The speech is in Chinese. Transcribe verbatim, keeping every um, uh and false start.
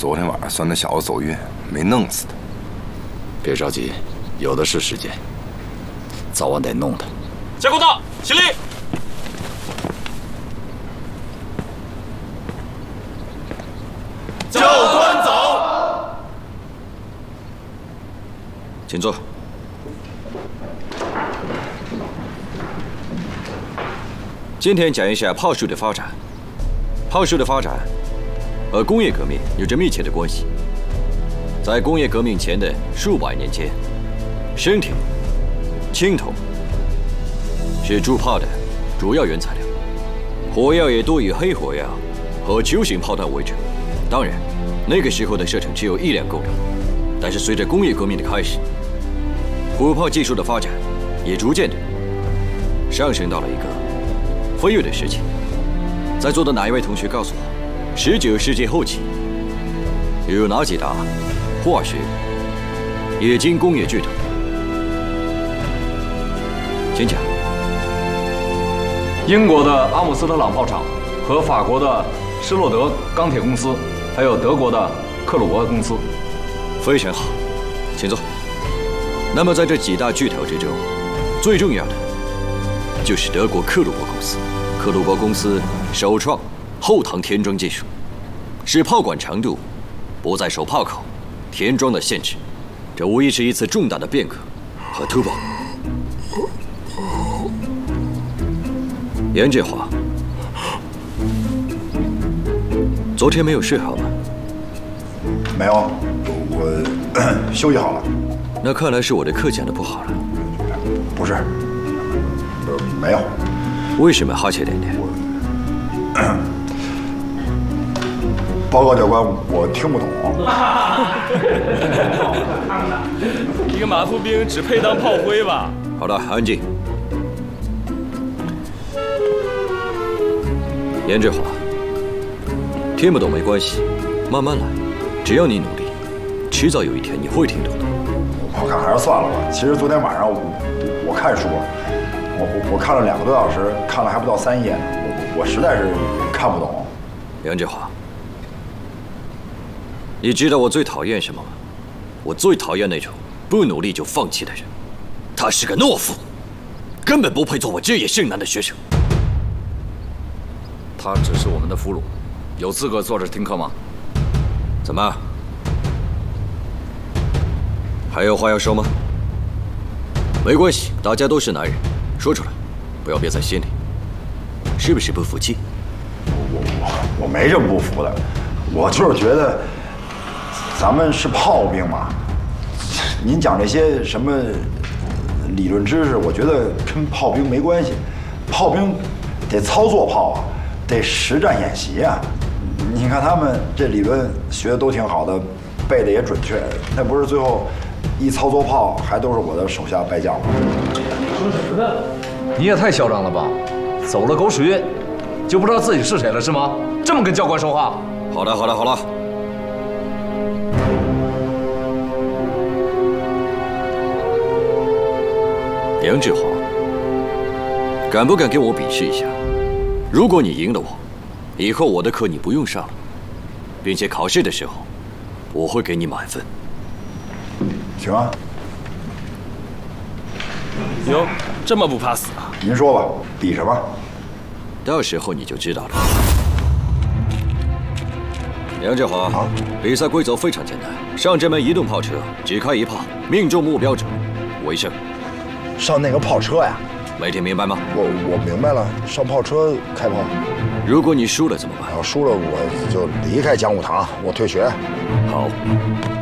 昨天晚上算那小子走运，没弄死他。 别着急，有的是时间，早晚得弄他。 加工到，起立。 教官走。 请坐。今天讲一下炮术的发展。炮术的发展和工业革命有着密切的关系。在工业革命前的数百年间，生铁、青铜是铸炮的主要原材料，火药也多以黑火药和球形炮弹为主。当然，那个时候的射程只有一两公里。但是随着工业革命的开始，火炮技术的发展也逐渐的上升到了一个飞跃的时期。在座的哪一位同学告诉我，十九世纪后期有哪几大化学、冶金工业巨头？请讲。 英国的阿姆斯特朗炮厂和法国的施洛德钢铁公司，还有德国的克虏伯公司。 非常好，请坐。那么在这几大巨头之中，最重要的就是德国克虏伯公司。克虏伯公司首创后膛填装技术，使炮管长度不再受炮口填装的限制，这无疑是一次重大的变革和突破。严志华，昨天没有睡好吗？ 没有，我休息好了。 那看来是我的课讲的不好了。 不是，没有。 为什么哈欠连连？ 报告教官，我听不懂。 一个马步兵只配当炮灰吧？ 好了，安静。严志华，听不懂没关系，慢慢来，只要你努力，迟早有一天你会听懂的。 我看还是算了吧。其实昨天晚上我我看书，我我我看了两个多小时，看了还不到三页呢，我我实在是看不懂。 杨志华，你知道我最讨厌什么吗？我最讨厌那种不努力就放弃的人，他是个懦夫，根本不配做我职业生涯的学生。 他只是我们的俘虏，有资格坐着听课吗？ 怎么？还有话要说吗？没关系，大家都是男人，说出来，不要憋在心里。是不是不服气？ 我我我没什么不服的，我就是觉得咱们是炮兵嘛。您讲这些什么理论知识，我觉得跟炮兵没关系。炮兵得操作炮啊，得实战演习啊。你看他们这理论学的都挺好的，背的也准确，那不是最后一操作炮还都是我的手下败将吗？ 说什么呢？你也太嚣张了吧！走了狗屎运，就不知道自己是谁了是吗？这么跟教官说话？ 好了好了好了。杨志华，敢不敢跟我比试一下？如果你赢了我，以后我的课你不用上了，并且考试的时候我会给你满分。 行啊。 哟，这么不怕死啊？ 您说吧，比什么？ 到时候你就知道了。杨志华，啊、比赛规则非常简单，上这门移动炮车，只开一炮，命中目标者为胜。 上那个炮车呀？ 没听明白吗？ 我我明白了，上炮车开炮。 如果你输了怎么办？ 要输了我就离开讲武堂，我退学。 好。